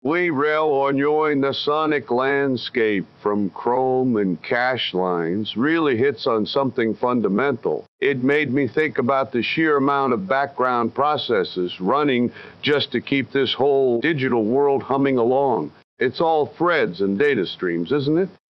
We rail-on the sonic landscape from Chrome and cache lines really hits on something fundamental. It made me think about the sheer amount of background processes running just to keep this whole digital world humming along. It's all threads and data streams, isn't it?